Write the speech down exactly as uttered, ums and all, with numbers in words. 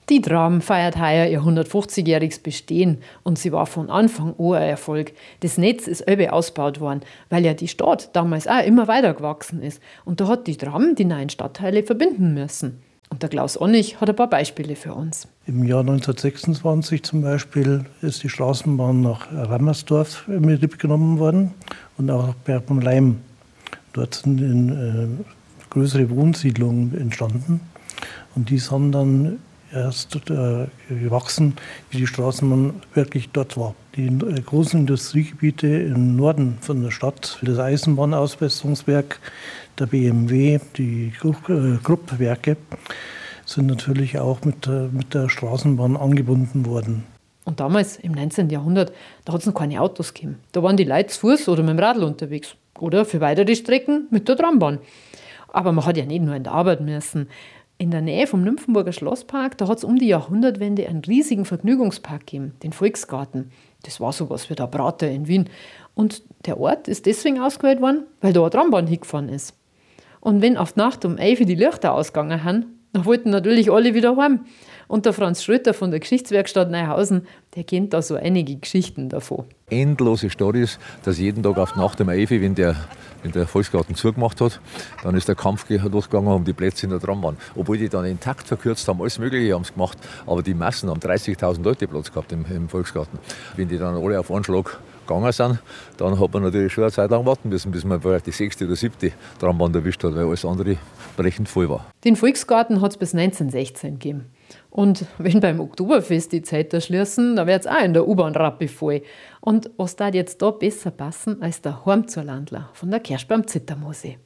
Die Tram feiert heuer ihr hundertfünfzigjähriges Bestehen und sie war von Anfang an ein Erfolg. Das Netz ist öppe ausgebaut worden, weil ja die Stadt damals auch immer weiter gewachsen ist. Und da hat die Tram die neuen Stadtteile verbinden müssen. Und der Klaus Onnig hat ein paar Beispiele für uns. Im Jahr neunzehnhundertsechsundzwanzig zum Beispiel ist die Straßenbahn nach Rammersdorf in Betrieb genommen worden und auch nach Bergen-am-Laim. Dort sind in, äh, größere Wohnsiedlungen entstanden und die sind dann erst äh, gewachsen, wie die Straßenbahn wirklich dort war. Die äh, großen Industriegebiete im Norden von der Stadt, das Eisenbahnausbesserungswerk, der B M W, die Krupp-Werke, sind natürlich auch mit der, mit der Straßenbahn angebunden worden. Und damals, im neunzehnten Jahrhundert, da hat es noch keine Autos gegeben. Da waren die Leute zu Fuß oder mit dem Radl unterwegs. Oder für weitere Strecken mit der Trambahn. Aber man hat ja nicht nur in der Arbeit müssen. In der Nähe vom Nymphenburger Schlosspark, da hat es um die Jahrhundertwende einen riesigen Vergnügungspark gegeben, den Volksgarten. Das war sowas wie der Prater in Wien. Und der Ort ist deswegen ausgewählt worden, weil da eine Trambahn hingefahren ist. Und wenn auf die Nacht um elf Uhr die Lichter ausgegangen sind, dann wollten natürlich alle wieder heim. Und der Franz Schröter von der Geschichtswerkstatt Neuhausen, der kennt da so einige Geschichten davon. Endlose Storys, dass jeden Tag auf die Nacht um elf Uhr, wenn der, wenn der Volksgarten zugemacht hat, dann ist der Kampf losgegangen um die Plätze in der Trambahn. Obwohl die dann intakt verkürzt haben, alles Mögliche haben sie gemacht. Aber die Massen haben dreißigtausend Leute Platz gehabt im, im Volksgarten. Wenn die dann alle auf einen Schlag gegangen sind, dann hat man natürlich schon eine Zeit lang warten müssen, bis man die sechste oder siebte Trambahn erwischt hat, weil alles andere brechend voll war. Den Volksgarten hat es bis neunzehnhundertsechzehn gegeben. Und wenn beim Oktoberfest die Zeiten schließen, dann wird es auch in der U-Bahn-Rappi voll. Und was da jetzt da besser passen als der Heim zur Landler von der Kerschbe am Zittermoosee.